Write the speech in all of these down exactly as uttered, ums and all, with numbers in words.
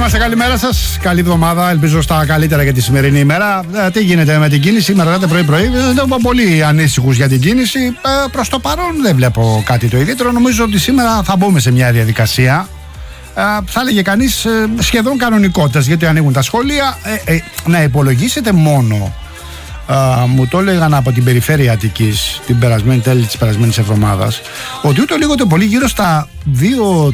είμαστε, καλημέρα σας. Καλή εβδομάδα, ελπίζω στα καλύτερα για τη σημερινή ημέρα. Ε, τι γίνεται με την κίνηση, με ρωτάτε πρωί-πρωί. Δεν είμαι πολύ ανήσυχους για την κίνηση. Ε, προς το παρόν δεν βλέπω κάτι το ιδιαίτερο. Νομίζω ότι σήμερα θα μπούμε σε μια διαδικασία. Ε, θα έλεγε κανείς ε, σχεδόν κανονικότητας, γιατί ανοίγουν τα σχολεία. Ε, ε, να υπολογίσετε μόνο. Uh, μου το έλεγαν από την περιφέρεια Αττικής την περασμένη τέλη της περασμένης εβδομάδας ότι ούτε λίγο ούτε πολύ γύρω στα δύο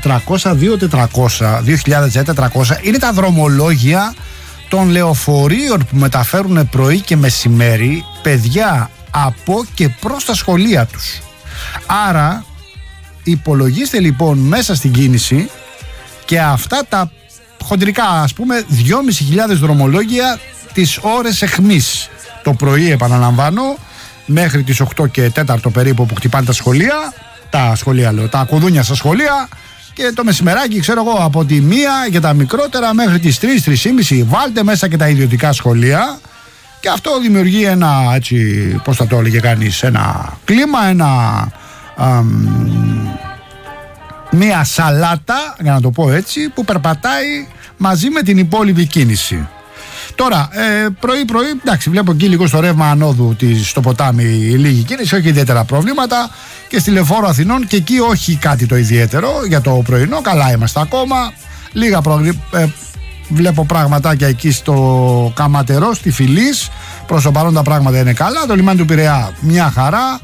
χιλιάδες τετρακόσια είναι τα δρομολόγια των λεωφορείων που μεταφέρουν πρωί και μεσημέρι παιδιά από και προς τα σχολεία τους. Άρα υπολογίστε λοιπόν μέσα στην κίνηση και αυτά τα χοντρικά, ας πούμε, δυόμισι χιλιάδες δρομολόγια τις ώρες εχμής. Το πρωί, επαναλαμβάνω, μέχρι τις οκτώ και τέσσερα περίπου που χτυπάνε τα σχολεία, τα σχολεία λέω, τα κουδούνια στα σχολεία, και το μεσημεράκι, ξέρω εγώ, από τη μία για τα μικρότερα μέχρι τις τρεις, τρεις και μισή. Βάλτε μέσα και τα ιδιωτικά σχολεία και αυτό δημιουργεί ένα, έτσι, πώς θα το έλεγε κανείς, ένα κλίμα, ένα, αμ, μία σαλάτα, για να το πω έτσι, που περπατάει μαζί με την υπόλοιπη κίνηση. Τώρα, ε, πρωί-πρωί, εντάξει, βλέπω εκεί λίγο στο ρεύμα ανόδου της, στο ποτάμι λίγη κίνηση, όχι ιδιαίτερα προβλήματα, και στη Λεωφόρο Αθηνών και εκεί όχι κάτι το ιδιαίτερο για το πρωινό, καλά είμαστε ακόμα. Λίγα προβλήματα, ε, βλέπω πραγματάκια εκεί στο Καματερό, στη Φυλής, προς το παρόν τα πράγματα είναι καλά, το λιμάνι του Πειραιά μια χαρά.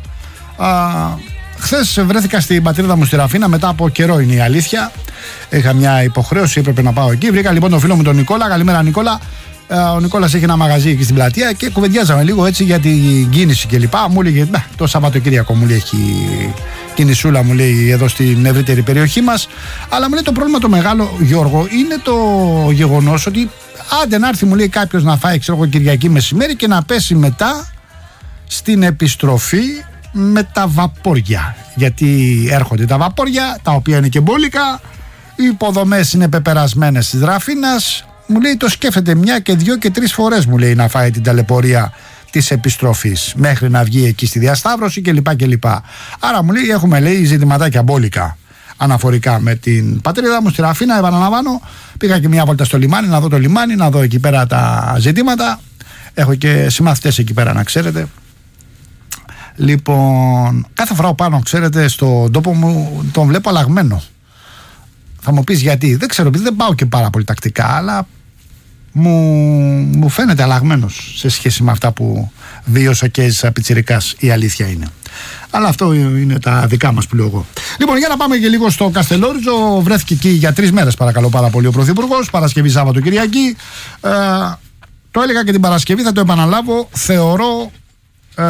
Χθες βρέθηκα στην πατρίδα μου στη Ραφίνα, μετά από καιρό είναι η αλήθεια, είχα μια υποχρέωση, έπρεπε να πάω εκεί, βρήκα λοιπόν τον φίλο μου τον Νικόλα. Καλημέρα Νικόλα. Ο Νικόλας έχει ένα μαγαζί εκεί στην πλατεία και κουβεντιάζαμε λίγο έτσι για την κίνηση κλπ. Μου έλεγε το Σαββατοκύριακο, μου λέει, έχει κινησούλα, μου λέει, εδώ στην ευρύτερη περιοχή μας. Αλλά μου λέει το πρόβλημα το μεγάλο, Γιώργο, είναι το γεγονός ότι άντε να έρθει, μου λέει, κάποιος να φάει, ξέρω εγώ, Κυριακή μεσημέρι και να πέσει μετά στην επιστροφή με τα βαπόρια. Γιατί έρχονται τα βαπόρια, τα οποία είναι και μπόλικα, οι υποδομές είναι πεπερασμένες της Ραφίνας. Μου λέει το σκέφτεται μια και δύο και τρεις φορές, μου λέει, να φάει την ταλαιπωρία της επιστροφής μέχρι να βγει εκεί στη διασταύρωση κλπ. κλπ. Άρα μου λέει έχουμε, λέει, ζητηματάκια μπόλικα αναφορικά με την πατρίδα μου στη Ραφίνα. Επαναλαμβάνω, πήγα και μια βόλτα στο λιμάνι να δω το λιμάνι, να δω εκεί πέρα τα ζητήματα. Έχω και συμμαθητές εκεί πέρα, να ξέρετε. Λοιπόν, κάθε φορά πάνω, ξέρετε, στον τόπο μου τον βλέπω αλλαγμένο. Θα μου πεις γιατί, δεν ξέρω, επειδή δεν πάω και πάρα πολύ τακτικά, αλλά μου, μου φαίνεται αλλαγμένος σε σχέση με αυτά που βίωσα και έζησα πιτσιρικάς, η αλήθεια είναι. Αλλά αυτό είναι τα δικά μας που λέω εγώ. Λοιπόν, για να πάμε και λίγο στο Καστελόριζο. Βρέθηκε εκεί για τρεις μέρες, παρακαλώ πάρα πολύ, ο Πρωθυπουργός, Παρασκευή, Σάββατο, Κυριακή. Ε, το έλεγα και την Παρασκευή, θα το επαναλάβω. Θεωρώ ε,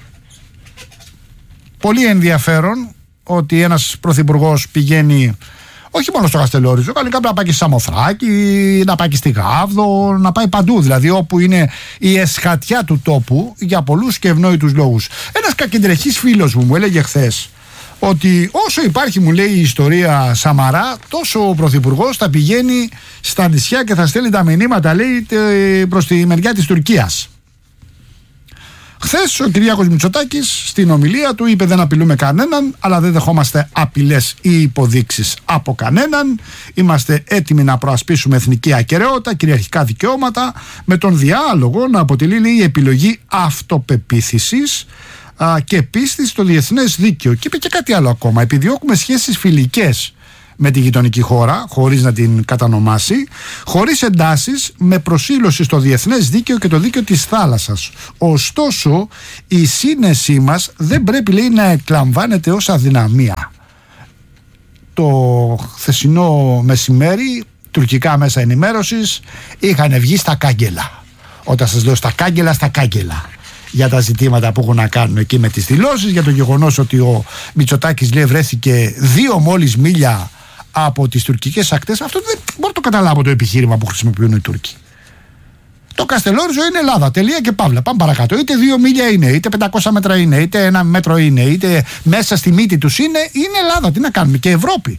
πολύ ενδιαφέρον ότι ένας Πρωθυπουργός πηγαίνει όχι μόνο στο Καστελόριζο, καλύτερα να πάει και στη Σαμοθράκη, να πάει και στη Γάβδο, να πάει παντού. Δηλαδή όπου είναι η εσχατιά του τόπου για πολλούς και ευνόητους λόγους. Ένας κακεντρεχής φίλος μου μου έλεγε χθες ότι όσο υπάρχει, μου λέει, η ιστορία Σαμαρά, τόσο ο Πρωθυπουργός θα πηγαίνει στα νησιά και θα στέλνει τα μηνύματα, λέει, προς τη μεριά της Τουρκίας. Χθες ο Κυριάκος Μητσοτάκης στην ομιλία του είπε: δεν απειλούμε κανέναν, αλλά δεν δεχόμαστε απειλές ή υποδείξεις από κανέναν. Είμαστε έτοιμοι να προασπίσουμε εθνική ακεραιότητα, κυριαρχικά δικαιώματα, με τον διάλογο να αποτελεί, λέει, η επιλογή αυτοπεποίθησης α, και πίστης στο διεθνές δίκαιο. Και είπε και κάτι άλλο ακόμα: επιδιώκουμε σχέσεις φιλικές με τη γειτονική χώρα, χωρίς να την κατανομάσει, χωρίς εντάσεις, με προσήλωση στο διεθνές δίκαιο και το δίκαιο της θάλασσας. Ωστόσο, η σύνεσή μας δεν πρέπει, λέει, να εκλαμβάνεται ως αδυναμία. Το χθεσινό μεσημέρι, τουρκικά μέσα ενημέρωσης είχαν βγει στα κάγκελα. Όταν σας λέω στα κάγκελα, στα κάγκελα. Για τα ζητήματα που έχουν να κάνουν εκεί με τις δηλώσεις, για το γεγονός ότι ο Μητσοτάκης, λέει, βρέθηκε δύο μόλις μίλια από τις τουρκικές ακτές. Αυτό δεν μπορώ να το καταλάβω, το επιχείρημα που χρησιμοποιούν οι Τούρκοι. Το Καστελόριζο είναι Ελλάδα. Τελεία και παύλα. Πάμε παρακάτω. Είτε δύο μίλια είναι, είτε πεντακόσια μέτρα είναι, είτε ένα μέτρο είναι, είτε μέσα στη μύτη τους είναι. Είναι Ελλάδα. Τι να κάνουμε. Και Ευρώπη.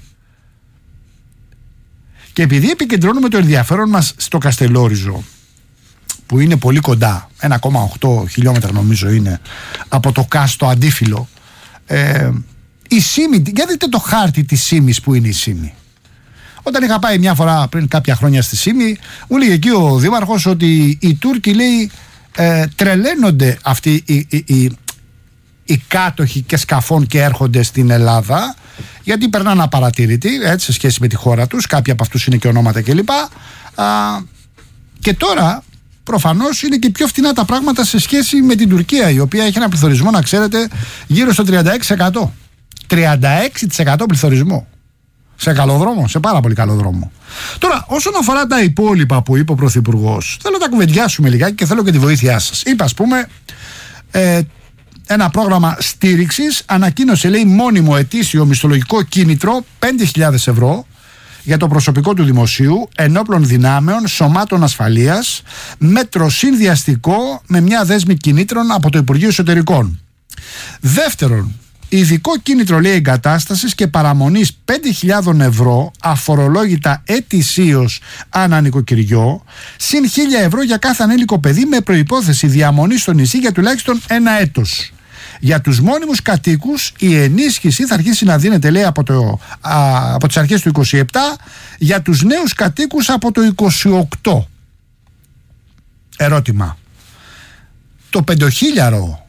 Και επειδή επικεντρώνουμε το ενδιαφέρον μας στο Καστελόριζο, που είναι πολύ κοντά, ένα κόμμα οκτώ χιλιόμετρα νομίζω είναι από το Κάστο Αντίφυλλο, ε, η Σύμη, για δείτε το χάρτη της Σύμης που είναι η Σύμη. Όταν είχα πάει μια φορά πριν κάποια χρόνια στη Σύμη, μου λέει εκεί ο δήμαρχος ότι οι Τούρκοι, λέει, ε, τρελαίνονται αυτοί οι, οι, οι, οι κάτοχοι και σκαφών και έρχονται στην Ελλάδα, γιατί περνάνε απαρατήρητοι, έτσι, σε σχέση με τη χώρα τους. Κάποιοι από αυτούς είναι και ονόματα κλπ. Α, και τώρα προφανώς είναι και πιο φτηνά τα πράγματα σε σχέση με την Τουρκία, η οποία έχει ένα πληθωρισμό, να ξέρετε, γύρω στο τριάντα έξι τοις εκατό. τριάντα έξι τοις εκατό πληθωρισμό. Σε καλό δρόμο, σε πάρα πολύ καλό δρόμο. Τώρα, όσον αφορά τα υπόλοιπα που είπε ο Πρωθυπουργός, θέλω να τα κουβεντιάσουμε λιγάκι και θέλω και τη βοήθειά σας. Είπε, ας πούμε, ε, ένα πρόγραμμα στήριξης, ανακοίνωσε, λέει, μόνιμο ετήσιο μισθολογικό κίνητρο πέντε χιλιάδες ευρώ για το προσωπικό του δημοσίου, ενόπλων δυνάμεων, σωμάτων ασφαλείας, μέτρο συνδυαστικό με μια δέσμη κινήτρων από το Υπουργείο Εσωτερικών. Δεύτερον, ειδικό κίνητρο, λέει, εγκατάστασης και παραμονής πέντε χιλιάδες ευρώ αφορολόγητα ετησίως ανά νοικοκυριό, συν χίλια ευρώ για κάθε ανήλικο παιδί με προϋπόθεση διαμονή στο νησί για τουλάχιστον ένα έτος. Για τους μόνιμους κατοίκους η ενίσχυση θα αρχίσει να δίνεται, λέει, από, το, α, από τις αρχές του είκοσι επτά, για τους νέους κατοίκους από το είκοσι οκτώ. Ερώτημα. Το πεντοχίλιαρο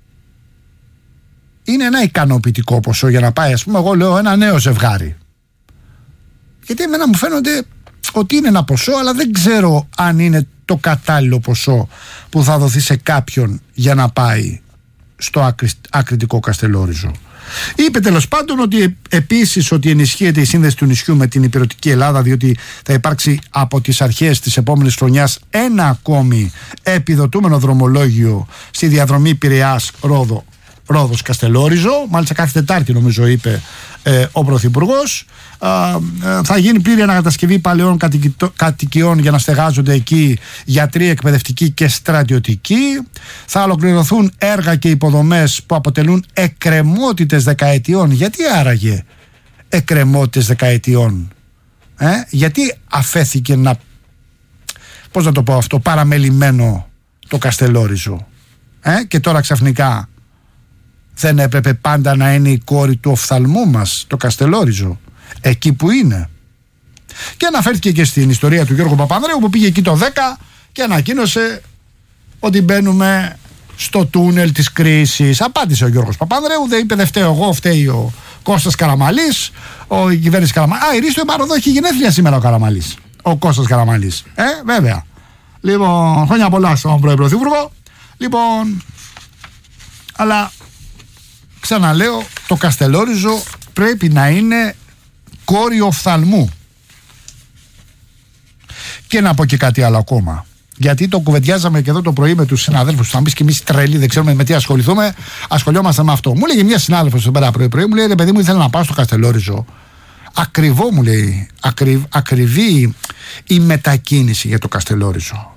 είναι ένα ικανοποιητικό ποσό για να πάει, ας πούμε, εγώ λέω, ένα νέο ζευγάρι? Γιατί εμένα μου φαίνονται ότι είναι ένα ποσό, αλλά δεν ξέρω αν είναι το κατάλληλο ποσό που θα δοθεί σε κάποιον για να πάει στο ακριτικό Καστελόριζο. Είπε τέλος πάντων ότι επίσης ότι ενισχύεται η σύνδεση του νησιού με την υπηρετική Ελλάδα, διότι θα υπάρξει από τις αρχές της επόμενης χρονιάς ένα ακόμη επιδοτούμενο δρομολόγιο στη διαδρομή Πειραιάς Ρόδο, Ρόδος Καστελόριζο. Μάλιστα κάθε Τετάρτη, νομίζω, είπε ε, ο Πρωθυπουργός. Ε, θα γίνει πλήρη ανακατασκευή παλαιών κατοικιών για να στεγάζονται εκεί γιατροί, εκπαιδευτικοί και στρατιωτικοί. Θα ολοκληρωθούν έργα και υποδομές που αποτελούν εκκρεμότητες δεκαετιών. Γιατί άραγε εκκρεμότητες δεκαετιών? Ε? Γιατί αφέθηκε να, πώς να το πω αυτό, παραμελημένο το Καστελόριζο? Ε? Και τώρα ξαφνικά δεν έπρεπε πάντα να είναι η κόρη του οφθαλμού μας το Καστελόριζο, εκεί που είναι? Και αναφέρθηκε και στην ιστορία του Γιώργου Παπανδρέου, που πήγε εκεί το δέκα και ανακοίνωσε ότι μπαίνουμε στο τούνελ της κρίσης. Απάντησε ο Γιώργος Παπανδρέου, δεν είπε, δεν φταίω εγώ, φταίει ο Κώστας Καραμαλής, ο, η κυβέρνηση Καραμαλής. Α, η Ρίστο Εμπαροδό έχει γενέθλια σήμερα ο Καραμαλής, ο Κώστας Καραμαλής. Ε, βέβαια. Λοιπόν, χρόνια πολλά στον Πρωθυπουργό. Λοιπόν, αλλά ξαναλέω, το Καστελόριζο πρέπει να είναι κόρη οφθαλμού. Και να πω και κάτι άλλο ακόμα, γιατί το κουβεντιάζαμε και εδώ το πρωί με τους συναδέλφους. Θα μου πεις και εμείς τρελοί, δεν ξέρουμε με τι ασχοληθούμε. Ασχολιόμαστε με αυτό. Μου λέγε μια συνάδελφος εδώ πέρα πρωί-πρωί, μου λέει, ρε παιδί μου, ήθελα να πάω στο Καστελόριζο. Ακριβό, μου λέει, ακριβ, ακριβή η μετακίνηση για το Καστελόριζο.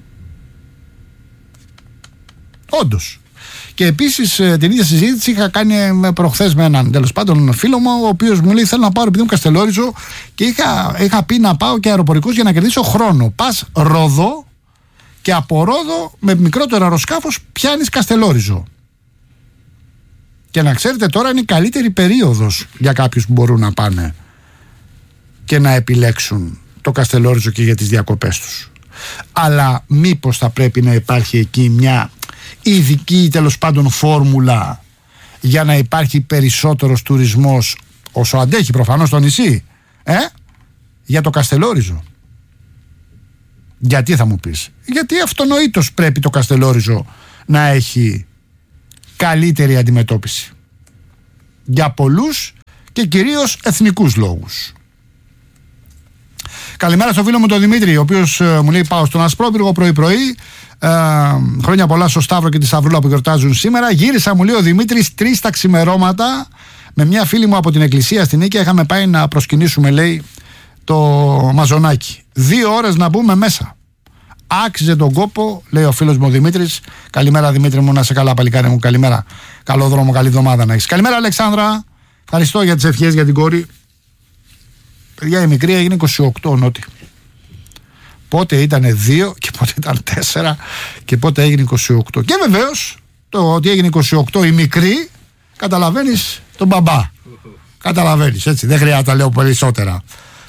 Όντως. Και επίσης την ίδια συζήτηση είχα κάνει προχθές με έναν, τέλος πάντων, φίλο μου, ο οποίος μου λέει, θέλω να πάω επειδή μου Καστελόριζο, και είχα, είχα πει να πάω και αεροπορικούς για να κερδίσω χρόνο. Πας Ρόδο και από Ρόδο με μικρότερο αεροσκάφος πιάνεις Καστελόριζο. Και να ξέρετε, τώρα είναι η καλύτερη περίοδος για κάποιους που μπορούν να πάνε και να επιλέξουν το Καστελόριζο και για τις διακοπές τους. Αλλά μήπως θα πρέπει να υπάρχει εκεί μια ειδική, τέλος πάντων, φόρμουλα για να υπάρχει περισσότερος τουρισμός, όσο αντέχει προφανώς το νησί, ε? για το Καστελόριζο. Γιατί, θα μου πεις? Γιατί αυτονοήτως πρέπει το Καστελόριζο να έχει καλύτερη αντιμετώπιση, για πολλούς και κυρίως εθνικούς λόγους. Καλημέρα στο φίλο μου τον Δημήτρη, ο οποίος ε, μου λέει, πάω στον Ασπρόπυργο πρωί-πρωί. Ε, χρόνια πολλά στο Σταύρο και τη Σταυρούλα που γιορτάζουν σήμερα. Γύρισα, μου λέει ο Δημήτρης, τρεις τα ξημερώματα με μια φίλη μου από την εκκλησία στην Νίκαια. Είχαμε πάει να προσκυνήσουμε, λέει, το μαζονάκι. Δύο ώρες να μπούμε μέσα. Άξιζε τον κόπο, λέει ο φίλος μου ο Δημήτρης. Καλημέρα, Δημήτρη μου, να σε καλά, παλικάρι μου. Καλημέρα. Καλό δρόμο, καλή εβδομάδα να έχεις. Καλημέρα, Αλεξάνδρα. Ευχαριστώ για τις ευχές για την κόρη. Παιδιά, η μικρή έγινε είκοσι οκτώ, Νότι. Πότε ήταν δύο και πότε ήταν τέσσερα και πότε έγινε είκοσι οκτώ. Και βεβαίως το ότι έγινε είκοσι οκτώ η μικρή, καταλαβαίνεις τον μπαμπά. Καταλαβαίνεις, έτσι. Δεν χρειάζεται να λέω περισσότερα.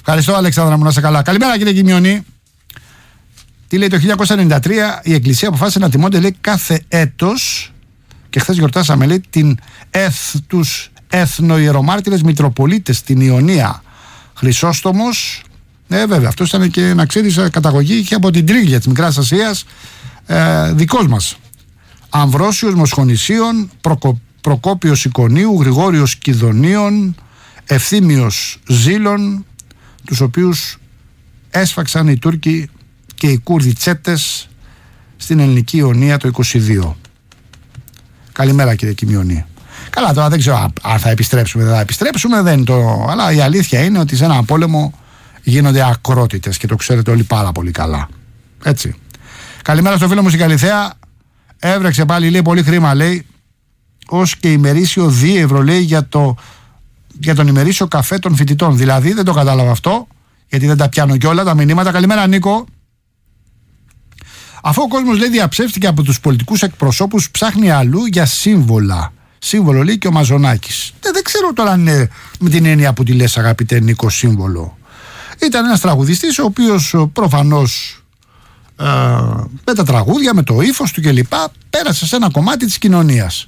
Ευχαριστώ, Αλέξανδρα μου, να είσαι καλά. Καλημέρα, κύριε Κιμιονή. Τι λέει, το χίλια εννιακόσια ενενήντα τρία η Εκκλησία αποφάσισε να τιμώνται, λέει, κάθε έτος, και χθες γιορτάσαμε, λέει, την εθ, τους εθνοϊερομάρτυρες Μητροπολίτες στην Ιωνία. Χρυσόστομος, ε, βέβαια, αυτός ήταν και, να ξέρεις, καταγωγή, είχε από την Τρίγλια της Μικράς Ασίας, ε, δικός μας. Αμβρόσιος Μοσχονησίων, Προκο, Προκόπιος Ικονίου, Γρηγόριος Κιδωνίων, Ευθύμιος Ζήλων, τους οποίους έσφαξαν οι Τούρκοι και οι Κούρδοι τσέτες στην ελληνική Ιωνία το είκοσι δύο. Καλημέρα, κύριε Κιμιονή. Καλά, τώρα δεν ξέρω αν θα επιστρέψουμε, δεν θα επιστρέψουμε, δεν το... αλλά η αλήθεια είναι ότι σε ένα πόλεμο γίνονται ακρότητες και το ξέρετε όλοι πάρα πολύ καλά. Έτσι. Καλημέρα στο φίλο μου στην Καλιθέα. Έβρεξε πάλι, λέει, πολύ χρήμα, λέει, ως και ημερήσιο δύο ευρώ, λέει, για, το, για τον ημερήσιο καφέ των φοιτητών. Δηλαδή δεν το κατάλαβα αυτό, γιατί δεν τα πιάνω κιόλα τα μηνύματα. Καλημέρα, Νίκο. Αφού ο κόσμος, λέει, διαψεύστηκε από τους πολιτικούς εκπροσώπους, ψάχνει αλλού για σύμβολα. Σύμβολο, λέει, και ο Μαζονάκης. Δεν, δεν ξέρω τώρα αν είναι με την έννοια που τη λες, αγαπητέ Νίκο, σύμβολο. Ήταν ένας τραγουδιστής ο οποίος προφανώς ε, με τα τραγούδια, με το ύφος του κλπ. Πέρασε σε ένα κομμάτι της κοινωνίας.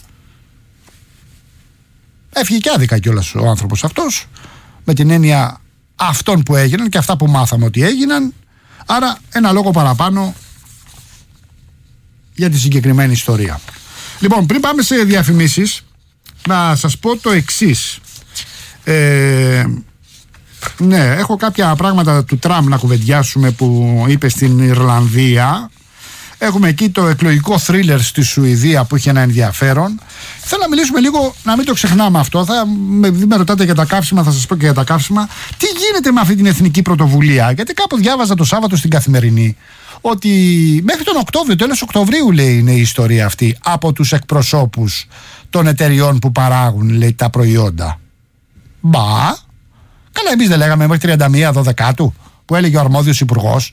Έφυγε και άδικα κιόλας ο άνθρωπος αυτός, με την έννοια αυτών που έγιναν και αυτά που μάθαμε ότι έγιναν. Άρα ένα λόγο παραπάνω για τη συγκεκριμένη ιστορία. Λοιπόν, πριν πάμε σε διαφημίσεις, να σας πω το εξής. Ε, ναι, έχω κάποια πράγματα του Τραμπ να κουβεντιάσουμε που είπε στην Ιρλανδία. Έχουμε εκεί το εκλογικό θρίλερ στη Σουηδία που είχε ένα ενδιαφέρον. Θέλω να μιλήσουμε λίγο, να μην το ξεχνάμε αυτό. Θα με, με ρωτάτε για τα καύσιμα, θα σας πω και για τα καύσιμα. Τι γίνεται με αυτή την εθνική πρωτοβουλία? Γιατί κάπου διάβαζα το Σάββατο στην Καθημερινή ότι μέχρι τον Οκτώβριο, τέλος Οκτωβρίου, λέει, είναι η ιστορία αυτή, από τους εκπροσώπους των εταιριών που παράγουν, λέει, τα προϊόντα. Μπα, καλά, εμείς δεν λέγαμε μέχρι τριάντα μία Δωδεκάτου που έλεγε ο αρμόδιος υπουργός?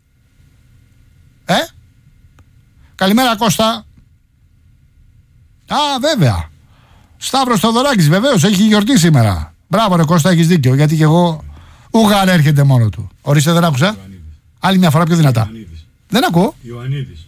Ε? Καλημέρα, Κώστα. Α, βέβαια. Σταύρος Θοδωράκης, βεβαίως, έχει γιορτή σήμερα. Μπράβο, ρε Κώστα, έχεις δίκιο, γιατί και εγώ ουγαν έρχεται μόνο του. Ορίστε, δεν άκουσα. Ιωαννίδης. Άλλη μια φορά πιο δυνατά. Ιωαννίδης. Δεν ακούω. Ιωαννίδης.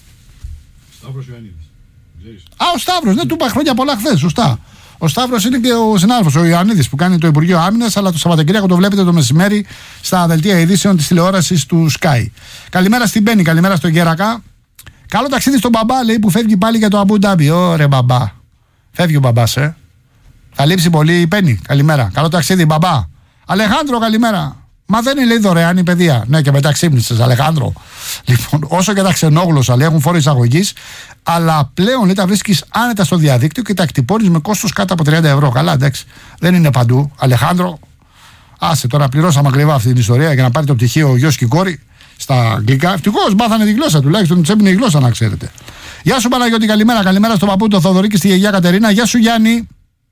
Σταύρος Ιωαννίδης. Α, ο Σταύρος, ναι, του είπα χρόνια πολλά χθες, σωστά. Ο Σταύρος είναι και ο συνάδελφος, ο Ιωαννίδης, που κάνει το Υπουργείο Άμυνας, αλλά το Σαββατοκύριακο το βλέπετε το μεσημέρι στα δελτία ειδήσεων της τηλεόρασης του Sky. Καλημέρα στην Πέννη, καλημέρα στον Γέρακα. Καλό ταξίδι στον μπαμπά, λέει, που φεύγει πάλι για το Αμπού Ντάμπι. Ωραία, μπαμπά. Φεύγει ο μπαμπάς, ε. Θα λείψει πολύ η Πέννη. Καλημέρα. Καλό ταξίδι, μπαμπά. Αλεχάνδρο, καλημέρα. Μα δεν είναι, λέει, δωρεάν η παιδεία? Ναι, και μετά ξύπνησες, Αλεχάνδρο. Λοιπόν, όσο και τα ξενόγλωσσα, λέει, έχουν φόρο εισαγωγής, αλλά πλέον, λέει, τα βρίσκεις άνετα στο διαδίκτυο και τα εκτυπώνεις με κόστος κάτω από τριάντα ευρώ. Καλά, εντάξει. Δεν είναι παντού. Αλεχάνδρο, άσε τώρα, πληρώσαμε ακριβά αυτή την ιστορία για να πάρει το πτυχίο ο γιος και η κόρη στα αγγλικά. Ευτυχώς μάθανε τη γλώσσα, τουλάχιστον τους έμπαινε η γλώσσα, να ξέρετε. Γεια σου, Παναγιώτη, καλημέρα. Καλημέρα στον παππού, τον Θοδωρή, και στη γιαγιά Κατερίνα. Γεια σου, Γιάννη.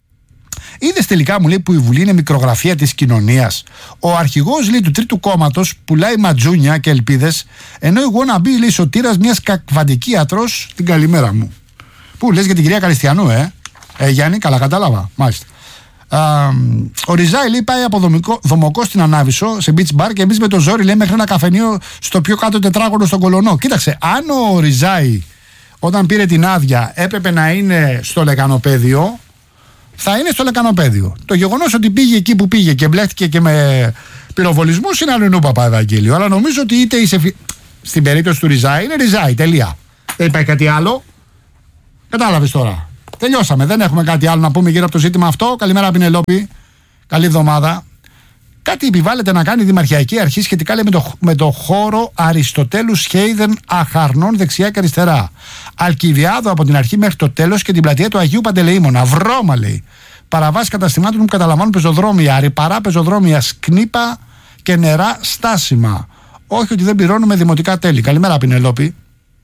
Είδες τελικά, μου λέει, που η Βουλή είναι μικρογραφία της κοινωνίας? Ο αρχηγός, λέει, του Τρίτου Κόμματος πουλάει ματζούνια και ελπίδες, ενώ η wannabe, λέει, σωτήρας μιας κακβαντικίατρος, την καλημέρα μου. Πού λες για την κυρία Καλιστιανού, ε? ε Γιάννη, καλά κατάλαβα, μάλιστα. Α, ο Ριζάη, λέει, πάει από δομικό, δομοκό στην Ανάβησο σε beach bar και εμείς με το ζόρι, λέει, μέχρι ένα καφενείο στο πιο κάτω τετράγωνο στον Κολονό. Κοίταξε, αν ο Ριζάη όταν πήρε την άδεια έπρεπε να είναι στο λεκανοπέδιο, θα είναι στο λεκανοπέδιο. Το γεγονός ότι πήγε εκεί που πήγε και μπλέχτηκε και με πυροβολισμούς είναι αλληνού, παπά Ευαγγέλιο. Αλλά νομίζω ότι είτε είσαι φι... στην περίπτωση του Ριζάη είναι Ριζάη, τελεία. Δεν υπάρχει κάτι άλλο. Κατάλαβες τώρα. Τελειώσαμε. Δεν έχουμε κάτι άλλο να πούμε γύρω από το ζήτημα αυτό. Καλημέρα, Πινελόπη. Καλή εβδομάδα. Κάτι επιβάλλεται να κάνει η Δημαρχιακή Αρχή σχετικά, λέει, με, το, με το χώρο Αριστοτέλου Σχέιδεν Αχαρνών δεξιά και αριστερά. Αλκιβιάδο από την αρχή μέχρι το τέλος και την πλατεία του Αγίου Παντελεήμονα. Βρώμα, λέει. Παραβάσεις καταστημάτων που καταλαμβάνουν πεζοδρόμια, ρηπαρά πεζοδρόμια, σκνήπα και νερά στάσιμα. Όχι ότι δεν πληρώνουμε δημοτικά τέλη. Καλημέρα, Πινελόπη.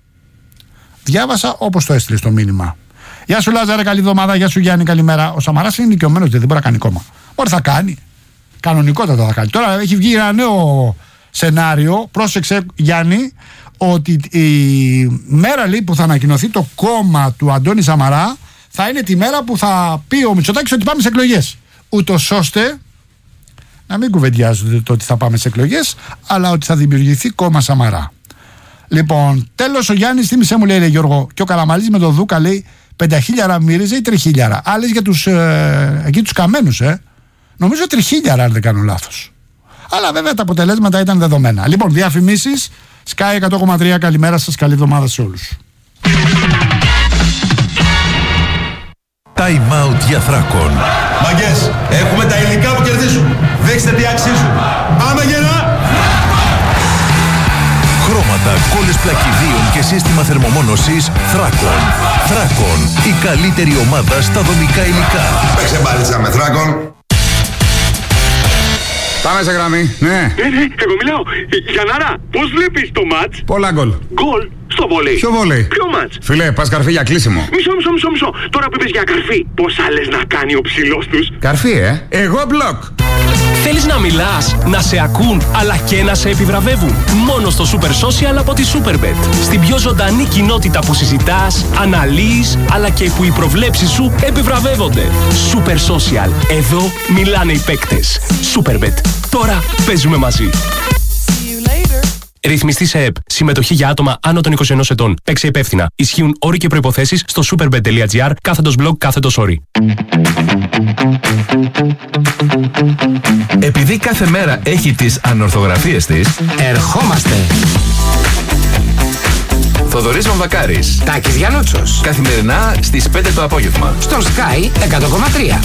Διάβασα όπως το έστειλε στο μήνυμα. Γεια σου, Λάζαρε, καλή εβδομάδα. Γεια σου, Γιάννη, καλημέρα. Ο Σαμαράς είναι νοικιωμένος, δεν μπορεί να κάνει κόμμα. Μπορεί θα κάνει. Κανονικότατα θα κάνει. Τώρα έχει βγει ένα νέο σενάριο. Πρόσεξε, Γιάννη, ότι η μέρα, λέει, που θα ανακοινωθεί το κόμμα του Αντώνη Σαμαρά θα είναι τη μέρα που θα πει ο Μητσοτάκης ότι πάμε σε εκλογές. Ούτως ώστε να μην κουβεντιάζονται το ότι θα πάμε σε εκλογές, αλλά ότι θα δημιουργηθεί κόμμα Σαμαρά. Λοιπόν, τέλος ο Γιάννης θύμισε μου, λέει, λέει Γιώργο, και ο Καραμαλής με τον Δούκα λέει πενταχίλιαρα μύριζε ή τριχίλιαρα. Άλλες για τους, ε, εκεί τους καμένους, ε. Νομίζω τριχίλιαρα, αν δεν κάνω λάθος. Αλλά βέβαια τα αποτελέσματα ήταν δεδομένα. Λοιπόν, διαφημίσεις, Sky εκατό κόμμα τρία, καλημέρα σας, καλή εβδομάδα σε όλους. Time out για Θράκον. Μαγκές, έχουμε τα υλικά που κερδίζουν. Δείξτε τι αξίζουν. Πάμε γερά! Χρώματα, κόλλες πλακιδίων και σύστημα θερμομόνωσης Θράκον. Θράκον, η καλύτερη ομάδα στα δομικά υλικά. Παίξε μπάλιτσα με Θράκον. Πάμε σε γραμμή, ναι. Ναι, ναι, εγώ μιλάω. Γιαννάρα, πώς βλέπεις το μάτς? Πολλά γκολ. Γκολ στο βόλεϊ. Ποιο βόλεϊ? Ποιο μάτς? Φίλε, πας καρφί για κλείσιμο. Μισό, μισό, μισό, μισό. Τώρα που είπες για καρφί, πόσα λες να κάνει ο ψηλός τους? Καρφί, ε. Εγώ μπλοκ. Θέλεις να μιλάς, να σε ακούν, αλλά και να σε επιβραβεύουν? Μόνο στο Super Social από τη Superbet. Στην πιο ζωντανή κοινότητα που συζητάς, αναλύεις, αλλά και που οι προβλέψεις σου επιβραβεύονται. Super Social. Εδώ μιλάνε οι παίκτες. Superbet. Τώρα παίζουμε μαζί. Ρυθμιστή σε ΕΠ. Συμμετοχή για άτομα άνω των είκοσι ενός ετών. Παίξε υπεύθυνα. Ισχύουν όροι και προϋποθέσεις στο superbet.gr κάθετος blog κάθετος όροι. Επειδή κάθε μέρα έχει τις ανορθογραφίες της, ερχόμαστε. Θοδωρής Μαμβακάρης, Τάκης Γιαννούτσος. καθημερινά στις πέντε το απόγευμα. Στον Sky εκατό κόμμα τρία.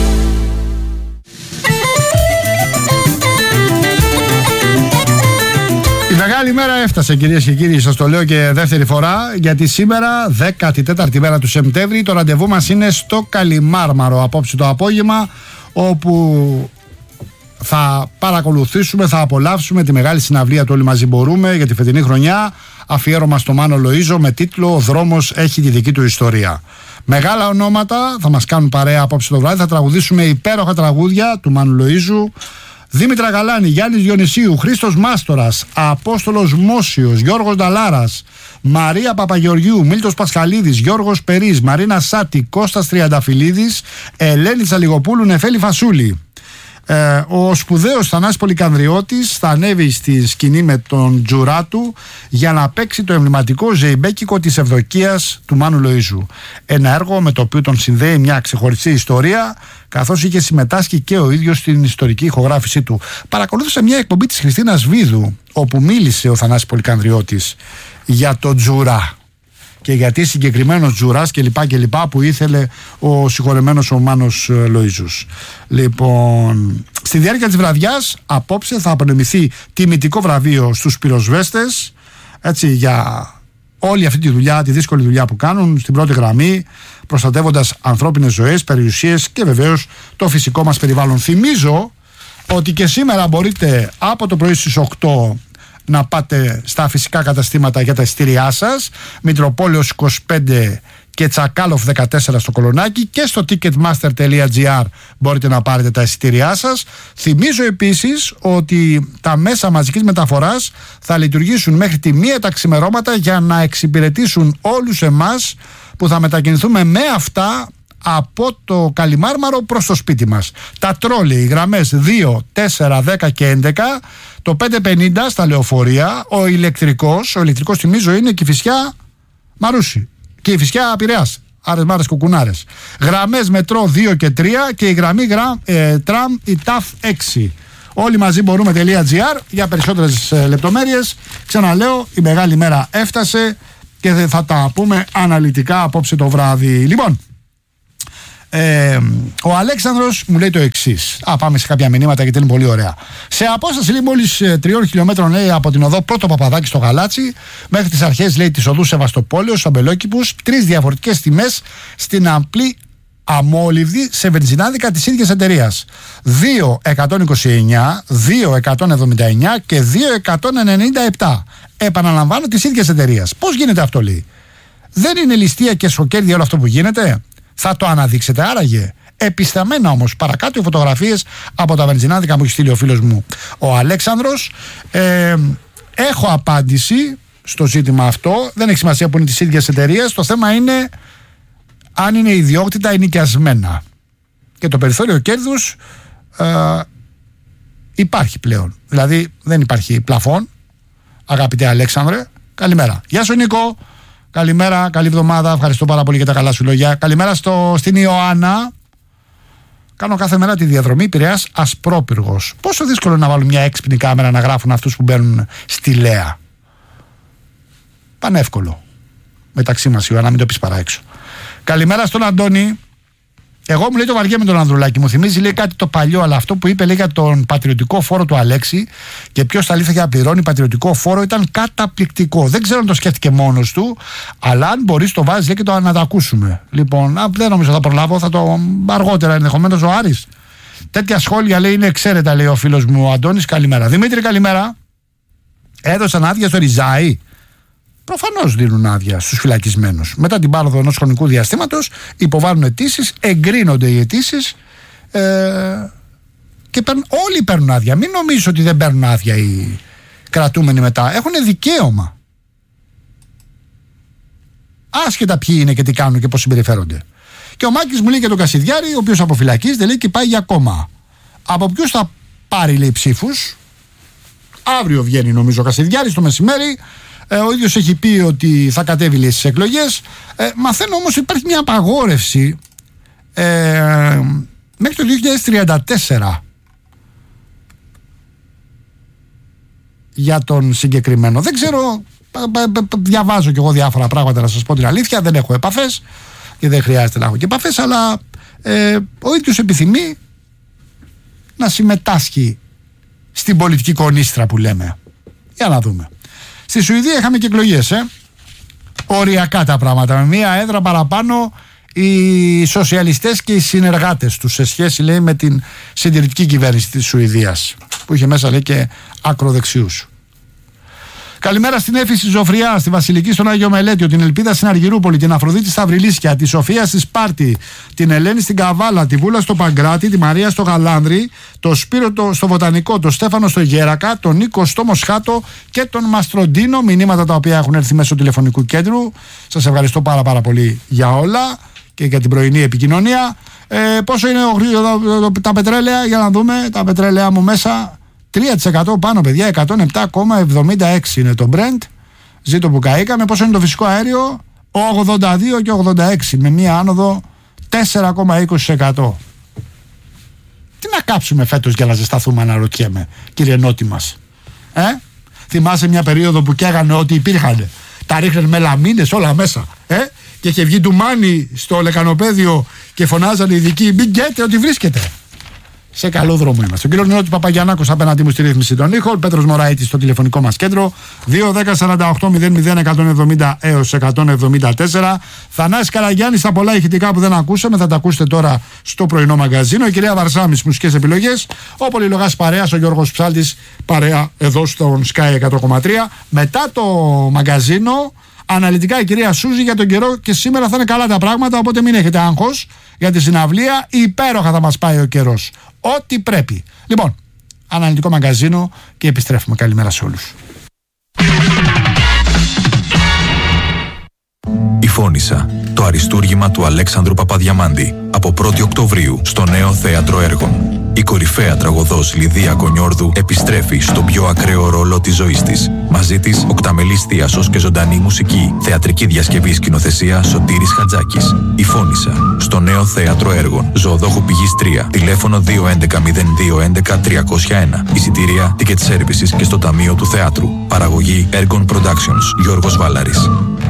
Η μεγάλη μέρα έφτασε, κυρίες και κύριοι, σας το λέω και δεύτερη φορά, γιατί σήμερα, δέκατη τέταρτη μέρα του Σεπτέμβρη, το ραντεβού μας είναι στο Καλιμάρμαρο απόψε το απόγευμα, όπου θα παρακολουθήσουμε, θα απολαύσουμε τη μεγάλη συναυλία του Όλοι Μαζί Μπορούμε για τη φετινή χρονιά, αφιέρωμα στο Μάνο Λοΐζο με τίτλο «Ο δρόμος έχει τη δική του ιστορία». Μεγάλα ονόματα θα μας κάνουν παρέα απόψε το βράδυ, θα τραγουδήσουμε υπέροχα τραγούδια του Μάνου Λοΐζου. Δήμητρα Γαλάνη, Γιάννης Διονυσίου, Χρήστος Μάστορας, Απόστολος Μόσιος, Γιώργος Νταλάρας, Μαρία Παπαγεωργιού, Μίλτος Πασχαλίδης, Γιώργος Περής, Μαρίνα Σάτη, Κώστας Τριανταφυλλίδης, Ελένη Τσαλιγοπούλου, Νεφέλη Φασούλη. Ε, ο σπουδαίος Θανάσης Πολυκανδριώτης θα ανέβει στη σκηνή με τον τζουρά του για να παίξει το εμβληματικό ζεϊμπέκικο της Ευδοκίας του Μάνου Λοΐζου. Ένα έργο με το οποίο τον συνδέει μια ξεχωριστή ιστορία, καθώς είχε συμμετάσχει και ο ίδιος στην ιστορική ηχογράφησή του. Παρακολούθησα μια εκπομπή της Χριστίνας Βίδου, όπου μίλησε ο Θανάσης Πολυκανδριώτης για τον τζουρά και γιατί συγκεκριμένος τζουράς και λοιπά και λοιπά που ήθελε ο συγχωρεμένος ο Μάνος Λοΐζους. Λοιπόν, στη διάρκεια της βραδιάς απόψε θα απονεμηθεί τιμητικό βραβείο στους πυροσβέστες, έτσι, για όλη αυτή τη δουλειά, τη δύσκολη δουλειά που κάνουν στην πρώτη γραμμή, προστατεύοντας ανθρώπινες ζωές, περιουσίες και βεβαίως το φυσικό μας περιβάλλον. Θυμίζω ότι και σήμερα μπορείτε από το πρωί στις οκτώ να πάτε στα φυσικά καταστήματα για τα εισιτήριά σας, Μητροπόλεως είκοσι πέντε και Τσακάλοφ δεκατέσσερα στο Κολονάκι, και στο ticketmaster τελεία gr μπορείτε να πάρετε τα εισιτήριά σας. Θυμίζω επίσης ότι τα μέσα μαζικής μεταφοράς θα λειτουργήσουν μέχρι τη μία τα ξημερώματα για να εξυπηρετήσουν όλους εμάς που θα μετακινηθούμε με αυτά από το Καλιμάρμαρο προς το σπίτι μας. Τα τρόλι, οι γραμμές δύο, τέσσερα, δέκα και έντεκα, το πέντε πενήντα στα λεωφορεία, ο ηλεκτρικός, ο ηλεκτρικός θυμίζω είναι Κηφισιά Μαρούσι και η Κηφισιά Πειραιάς, Άρες Μάρες Κουκουνάρες. Γραμμές μετρό δύο και τρία και η γραμμή γραμ, ε, τραμ η ταφ έξι. Όλοι μαζί μπορούμε.gr για περισσότερες ε, λεπτομέρειες. Ξαναλέω, η μεγάλη μέρα έφτασε και θα τα πούμε αναλυτικά απόψε το βράδυ. Λοιπόν, Ε, ο Αλέξανδρος μου λέει το εξής. Α, πάμε σε κάποια μηνύματα γιατί είναι πολύ ωραία. Σε απόσταση λέει μόλις τριών χιλιόμετρων, λέει, από την οδό Πρώτο Παπαδάκι στο Γαλάτσι μέχρι τις αρχές, λέει, της οδού Σεβαστοπόλεως, Αμπελόκηπους, τρεις διαφορετικές τιμές στην απλή αμόλυβδη σε βενζινάδικα της ίδιας εταιρείας. δύο εκατόν είκοσι εννιά, δύο εκατόν εβδομήντα εννιά και δύο εκατόν ενενήντα επτά. Επαναλαμβάνω, της ίδιας εταιρείας. Πώς γίνεται αυτό, λέει? Δεν είναι ληστεία και σοκέρδια όλο αυτό που γίνεται? Θα το αναδείξετε άραγε? Επισταμένα όμως παρακάτω οι φωτογραφίες από τα βενζινάδικα που έχει στείλει ο φίλος μου ο Αλέξανδρος. Ε, έχω απάντηση στο ζήτημα αυτό. Δεν έχει σημασία που είναι της ίδιας εταιρείας. Το θέμα είναι αν είναι ιδιόκτητα ή νοικιασμένα. Και το περιθώριο κέρδους ε, υπάρχει πλέον. Δηλαδή δεν υπάρχει πλαφόν. Αγαπητέ Αλέξανδρε, καλημέρα. Γεια σου Νίκο. Καλημέρα, καλή εβδομάδα. Ευχαριστώ πάρα πολύ για τα καλά σου λόγια. Καλημέρα στο, στην Ιωάννα. Κάνω κάθε μέρα τη διαδρομή Πειραιάς Ασπρόπυργος. Πόσο δύσκολο να βάλουν μια έξυπνη κάμερα να γράφουν αυτούς που μπαίνουν στη Λέα. Πανεύκολο. Μεταξύ μας Ιωάννα, μην το πεις παρά έξω. Καλημέρα στον Αντώνη. Εγώ μου λέει το βαριέμαι τον Ανδρουλάκη. Μου θυμίζει λέει κάτι το παλιό, αλλά αυτό που είπε λέει για τον πατριωτικό φόρο του Αλέξη και ποιος τα αλήθεια πληρώνει πατριωτικό φόρο ήταν καταπληκτικό. Δεν ξέρω αν το σκέφτηκε μόνος του, αλλά αν μπορείς το βάζεις λέει και το να το ακούσουμε. Λοιπόν, α, δεν νομίζω θα προλάβω, θα το αργότερα ενδεχομένως ο Άρης. Τέτοια σχόλια λέει είναι εξαίρετα, λέει ο φίλος μου ο Αντώνης. Καλημέρα. Δημήτρη, καλημέρα. Έδωσαν άδεια στο Ριζάι. Προφανώς δίνουν άδεια στους φυλακισμένους. Μετά την πάροδο ενός χρονικού διαστήματος υποβάλλουν αιτήσεις, εγκρίνονται οι αιτήσεις ε, και παίρνουν, όλοι παίρνουν άδεια. Μην νομίζεις ότι δεν παίρνουν άδεια οι κρατούμενοι μετά. Έχουν δικαίωμα. Άσχετα ποιοι είναι και τι κάνουν και πώς συμπεριφέρονται. Και ο Μάκης μου λέει για τον Κασιδιάρη, ο οποίος αποφυλακίζεται, λέει και πάει για κόμμα. Από ποιους θα πάρει λέει ψήφους? Αύριο βγαίνει νομίζω ο Κασιδιάρης το μεσημέρι. Ε, ο ίδιος έχει πει ότι θα κατέβει λέει στις εκλογές. Ε, μαθαίνω όμως ότι υπάρχει μια απαγόρευση ε, μέχρι το δύο χιλιάδες τριάντα τέσσερα για τον συγκεκριμένο. Δεν ξέρω, διαβάζω κι εγώ διάφορα πράγματα να σας πω την αλήθεια. Δεν έχω επαφές και δεν χρειάζεται να έχω και επαφές, αλλά ε, ο ίδιος επιθυμεί να συμμετάσχει στην πολιτική κονίστρα που λέμε. Για να δούμε. Στη Σουηδία είχαμε και εκλογές, ε. Οριακά τα πράγματα. Με μία έδρα παραπάνω οι σοσιαλιστές και οι συνεργάτες τους σε σχέση λέει με την συντηρητική κυβέρνηση της Σουηδίας που είχε μέσα λέει και ακροδεξιούς. Καλημέρα στην Έφη στη Ζωφριά, στη Βασιλική στον Άγιο Μελέτιο, την Ελπίδα στην Αργυρούπολη, την Αφροδίτη στα Βρυλίσια, τη Σοφία στη Σπάρτη, την Ελένη στην Καβάλα, τη Βούλα στο Παγκράτη, τη Μαρία στο Γαλάνδρη, το Σπύρο το, στο Βοτανικό, τον Στέφανο στο Γέρακα, τον Νίκο στο Μοσχάτο και τον Μαστροντίνο. Μηνύματα τα οποία έχουν έρθει μέσω τηλεφωνικού κέντρου. Σας ευχαριστώ πάρα πάρα πολύ για όλα και για την πρωινή επικοινωνία. Ε, πόσο είναι ο, τα πετρέλαια, για να δούμε τα πετρέλαια μου μέσα. τρία τοις εκατό πάνω παιδιά, εκατόν επτά κόμμα εβδομήντα έξι είναι το Brent. Ζήτω που καήκαμε. Πόσο είναι το φυσικό αέριο? ογδόντα δύο και ογδόντα έξι με μία άνοδο τέσσερα κόμμα είκοσι τοις εκατό. Τι να κάψουμε φέτος για να ζεσταθούμε, αναρωτιέμαι, κύριε Νότι μας. Ε? Θυμάσαι μια περίοδο που καίγανε ό,τι υπήρχαν. Τα ρίχναν με λαμίνες όλα μέσα. Ε? Και είχε βγει ντουμάνι στο λεκανοπέδιο και φωνάζανε οι ειδικοί μην γκέτε ότι βρίσκεται. Σε καλό δρόμο είμαστε. Ο κύριο Νιώτη Παπαγιαννάκος απέναντί μου στη ρύθμιση των ήχων. Πέτρος Μωραήτης στο τηλεφωνικό μας κέντρο δύο δέκα σαράντα οκτώ μηδέν μηδέν εκατόν εβδομήντα έως εκατόν εβδομήντα τέσσερα. Θανάσης Καραγιάννης στα πολλά ηχητικά που δεν ακούσαμε, θα τα ακούσετε τώρα στο πρωινό μαγκαζίνο. Η κυρία Βαρσάμης μουσικές επιλογές. Ο Πολυλογάς παρέας, ο Γιώργος Ψάλτης παρέα εδώ στον Sky εκατό κόμμα τρία. Μετά το μαγκαζίνο, αναλυτικά η κυρία Σούζη για τον καιρό και σήμερα θα είναι καλά τα πράγματα. Οπότε μην έχετε άγχος για τη συναυλία. Υπέροχα θα μας πάει ο καιρός. Ό,τι πρέπει. Λοιπόν, αναλυτικό μαγκαζίνο και επιστρέφουμε. Καλημέρα σε όλους. Η Φώνισσα, το αριστούργημα του Αλέξανδρου Παπαδιαμάντη, από πρώτη Οκτωβρίου στο νέο θέατρο έργων. Η κορυφαία τραγωδός Λιδία Κονιόρδου επιστρέφει στον πιο ακραίο ρόλο της ζωής της. Μαζί της οκταμελής θίασος και ζωντανή μουσική. Θεατρική διασκευή σκηνοθεσία Σωτήρης Χατζάκης. Η Φώνισσα, στο νέο θέατρο έργων. Ζωοδόχου Πηγής τρία. Τηλέφωνο δύο έντεκα μηδέν δύο έντεκα τριακόσια ένα. Εισιτήρια Ticket Services και στο Ταμείο του Θεάτρου. Παραγωγή Ergon Productions. Γιώργος Βάλαρης.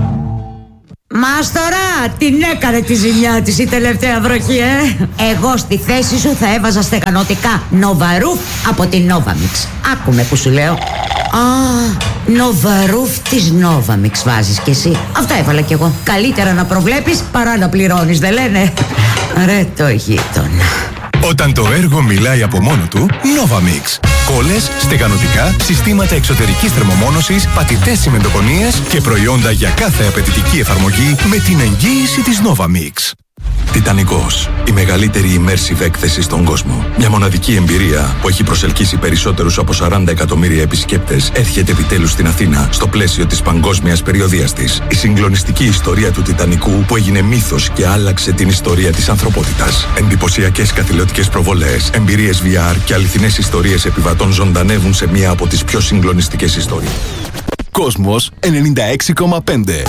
Μάστορα, την έκανε τη ζημιά της η τελευταία βροχή, ε! Εγώ στη θέση σου θα έβαζα στεγανοτικά Νοβαρούφ από την Novamix. Άκουμε που σου λέω. Α, Νοβαρούφ της Novamix βάζεις κι εσύ. Αυτά έβαλα κι εγώ. Καλύτερα να προβλέπεις παρά να πληρώνεις, δεν λένε? Ρε το γείτονα. Όταν το έργο μιλάει από μόνο του, Novamix. Κόλλες, στεγανοτικά, συστήματα εξωτερικής θερμομόνωσης, πατητές τσιμεντοκονίες και προϊόντα για κάθε απαιτητική εφαρμογή με την εγγύηση της Novamix. Τιτανικός. Η μεγαλύτερη immersive έκθεση στον κόσμο. Μια μοναδική εμπειρία που έχει προσελκύσει περισσότερους από σαράντα εκατομμύρια επισκέπτες έρχεται επιτέλους στην Αθήνα στο πλαίσιο της παγκόσμιας περιοδείας της. Η συγκλονιστική ιστορία του Τιτανικού που έγινε μύθος και άλλαξε την ιστορία της ανθρωπότητας. Εντυπωσιακές καθηλωτικές προβολές, εμπειρίες βι αρ και αληθινές ιστορίες επιβατών ζωντανεύουν σε μία από τις πιο συγκλονιστικές ιστορίες. Κόσμος ενενήντα έξι κόμμα πέντε.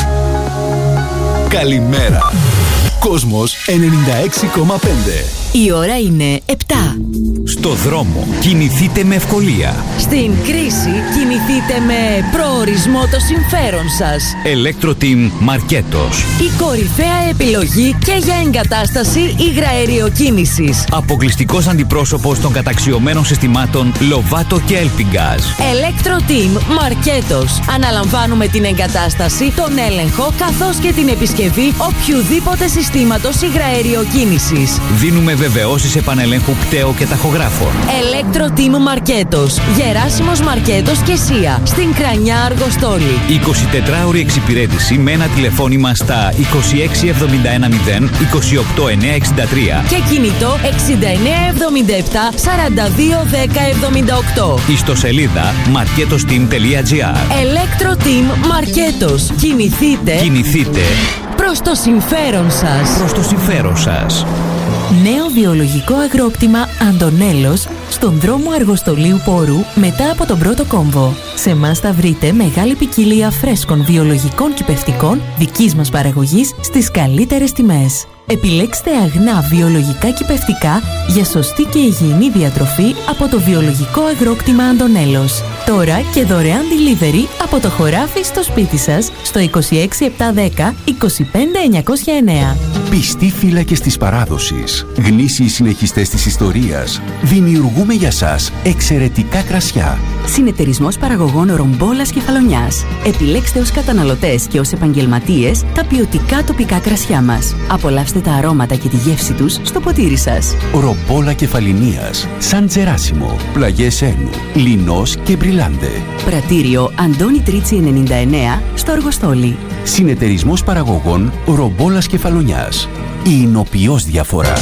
Καλημέρα. Κόσμος ενενήντα έξι κόμμα πέντε. Η ώρα είναι επτά. Στο δρόμο κινηθείτε με ευκολία. Στην κρίση κινηθείτε με προορισμό το συμφέρον σας. Electro-Team Μαρκέτος. Η κορυφαία επιλογή και για εγκατάσταση υγραεριοκίνησης. Αποκλειστικός αντιπρόσωπος των καταξιωμένων συστημάτων Lovato και Elpingaz. Electro-Team Μαρκέτος. Αναλαμβάνουμε την εγκατάσταση, τον έλεγχο καθώς και την επισκευή οποιουδήποτε συστήματος υγραεριοκίνησης. Δίνουμε βεβαιώσεις επανελέγχου πτέο και ταχογράφων. Electro-Team Μαρκέτος. Γεράσιμος Μαρκέτος και Σία. Στην Κρανιά Αργοστόλη. εικοσιτετράωρη εξυπηρέτηση με ένα τηλεφώνημα στα είκοσι έξι εβδομήντα ένα μηδέν είκοσι οκτώ εννιακόσια εξήντα τρία και κινητό εξήντα εννέα εβδομήντα επτά σαράντα δύο δέκα εβδομήντα οκτώ. Ιστοσελίδα marketosteam τελεία gr. Electro-Team Μαρκέτος. Κινηθείτε. Κινηθείτε. Προς το συμφέρον σας. Προς το συμφέρον σας. Νέο βιολογικό αγρόκτημα Αντωνέλος στον δρόμο Αργοστολίου Πόρου μετά από τον πρώτο κόμβο. Σε εμάς θα βρείτε μεγάλη ποικιλία φρέσκων βιολογικών κυπευτικών δικής μας παραγωγής στις καλύτερες τιμές. Επιλέξτε αγνά βιολογικά κυπευτικά για σωστή και υγιεινή διατροφή από το βιολογικό αγρόκτημα Αντωνέλος. Τώρα και δωρεάν delivery από το χωράφι στο σπίτι σας στο είκοσι έξι επτακόσια δέκα είκοσι πέντε εννιακόσια εννέα. Πιστοί φύλακες της παράδοσης, γνήσιοι συνεχιστές της ιστορίας, δημιουργούμε για σας εξαιρετικά κρασιά. Συνεταιρισμός παραγωγών Ρομπόλας Κεφαλονιάς. Επιλέξτε ως καταναλωτές και ως επαγγελματίες τα ποιοτικά τοπικά κρασιά μας. Απολαύστε τα αρώματα και τη γεύση τους στο ποτήρι σας. Ρομπόλα Κεφαλινίας, Σαν Τζεράσιμο, Πλαγιές Ένου, Λινός και Μπριλάντε. Πρατήριο Αντώνη Τρίτσι ενενήντα εννέα στο Αργοστόλι. Συνεταιρισμός παραγωγών Ρομπόλας Κεφαλονιάς. Η εινοποιώς διαφορά.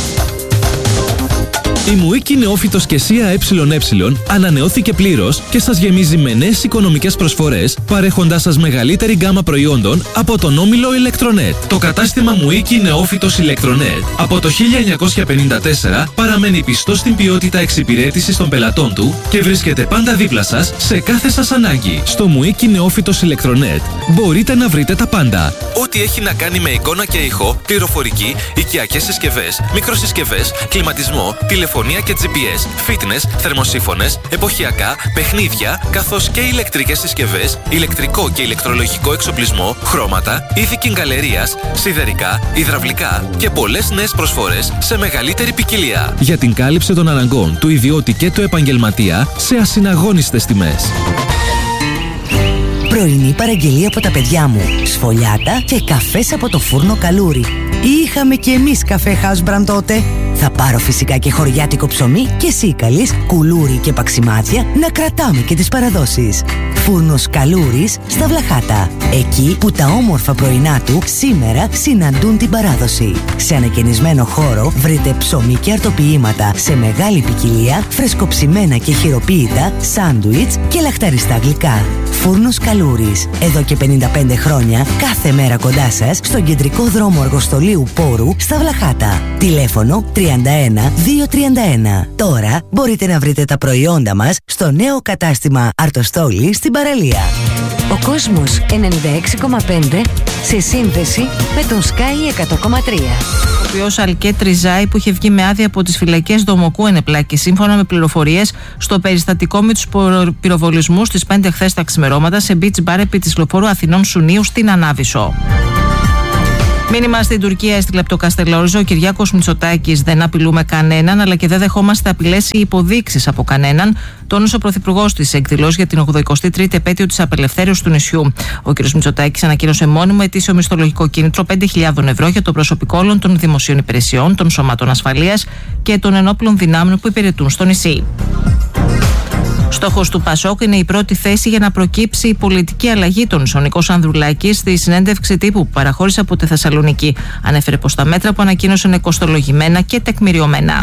Η Μουίκη Νεόφυτος και Σία ΕΕ ανανεώθηκε πλήρως και σας γεμίζει με νέες οικονομικές προσφορές, παρέχοντάς σας μεγαλύτερη γκάμα προϊόντων από τον όμιλο Electronet. Το κατάστημα Μουίκη Νεόφυτος Electronet από το χίλια εννιακόσια πενήντα τέσσερα παραμένει πιστό στην ποιότητα εξυπηρέτησης των πελατών του και βρίσκεται πάντα δίπλα σας σε κάθε σας ανάγκη. Στο Μουίκη Νεόφυτος Electronet μπορείτε να βρείτε τα πάντα. Ό,τι έχει να κάνει με εικόνα και ήχο, πληροφορική, οικιακές συσκευές, μικροσυσκευές, κλιματισμό, τηλεφωνία και τζι πι ες, fitness, θερμοσύφωνες, εποχιακά, παιχνίδια, καθώς και ηλεκτρικές συσκευές, ηλεκτρικό και ηλεκτρολογικό εξοπλισμό, χρώματα, είδη κιγκαλερίας, σιδερικά, υδραυλικά και πολλές νέες προσφορές σε μεγαλύτερη ποικιλία. Για την κάλυψη των αναγκών του ιδιώτη και του επαγγελματία σε ασυναγώνιστες τιμές. Πρωινή παραγγελία από τα παιδιά μου. Σφολιάτα και καφές από το φούρνο Καλούρι. Είχαμε κι εμείς καφέ House Brand τότε. Θα πάρω φυσικά και χωριάτικο ψωμί και σίκαλης, κουλούρι και παξιμάδια να κρατάμε και τις παραδόσεις. Φούρνος Καλούρης στα Βλαχάτα. Εκεί που τα όμορφα πρωινά του σήμερα συναντούν την παράδοση. Σε ανακαινισμένο χώρο βρείτε ψωμί και αρτοποιήματα σε μεγάλη ποικιλία, φρεσκοψημένα και χειροποίητα, σάντουιτς και λαχταριστά γλυκά. Φούρνος Καλούρης. Εδώ και πενήντα πέντε χρόνια κάθε μέρα κοντά σας στον κεντρικό δρόμο Αργοστολίου Πόρου στα Βλαχάτα. Τηλέφωνο τριάντα ένα διακόσια τριάντα ένα. Τώρα μπορείτε να βρείτε τα προϊόντα μας στο νέο κατάστημα Αρτοστόλη στην παραλία. Ο κόσμος ενενήντα έξι κόμμα πέντε σε σύνδεση με τον Sky εκατό κόμμα τρία. Ο οποίος Αλκέ Τριζάη, που είχε βγει με άδεια από τις φυλακές Δομοκού, ενεπλάκη σύμφωνα με πληροφορίες στο περιστατικό με τους πυροβολισμούς στις πέντε χθες τα ξημερώματα σε beach bar επί της λεωφόρου Αθηνών Σουνίου στην Ανάβησο. Μήνυμα στην Τουρκία έστειλε από το Καστελόριζο ο Κυριάκος Μητσοτάκης: δεν απειλούμε κανέναν, αλλά και δεν δεχόμαστε απειλές ή υποδείξεις από κανέναν, τόνισε ο Πρωθυπουργός της σε εκδηλώσεις για την ογδοηκοστή τρίτη επέτειο της απελευθέρωσης του νησιού. Ο κ. Μητσοτάκης ανακοίνωσε μόνιμο ετήσιο μισθολογικό κίνητρο πέντε χιλιάδες ευρώ για το προσωπικό όλων των δημοσίων υπηρεσιών, των σωμάτων ασφαλείας και των ενόπλων δυνάμεων που υπηρετούν στο νησί. Στόχος του Πασόκ είναι η πρώτη θέση για να προκύψει η πολιτική αλλαγή. Τον Νίκος Ανδρουλάκης στη συνέντευξη τύπου που παραχώρησε από τη Θεσσαλονίκη ανέφερε πως τα μέτρα που ανακοίνωσε είναι κοστολογημένα και τεκμηριωμένα.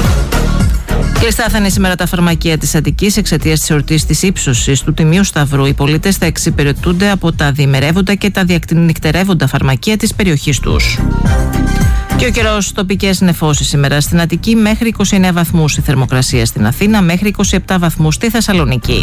Κλειστά θα είναι σήμερα τα φαρμακεία της Αττικής εξαιτίας της εορτής της ύψωσης του Τιμίου Σταυρού. Οι πολίτες θα εξυπηρετούνται από τα διημερεύοντα και τα διακτηνικτερεύοντα φαρμακεία της περιοχής τους. Και ο καιρός, τοπικές νεφώσεις σήμερα στην Αττική μέχρι είκοσι εννέα βαθμούς, η θερμοκρασία στην Αθήνα μέχρι είκοσι επτά βαθμούς στη Θεσσαλονίκη.